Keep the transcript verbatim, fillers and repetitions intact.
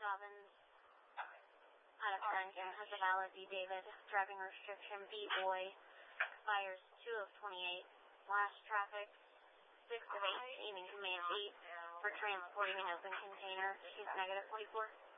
Dobbins. Out of Trenton has a valid D. David. Driving restriction B. Boy. Expires two of twenty-eight. Last traffic six of eighteen in command eight for transporting an open container. She's negative forty-four.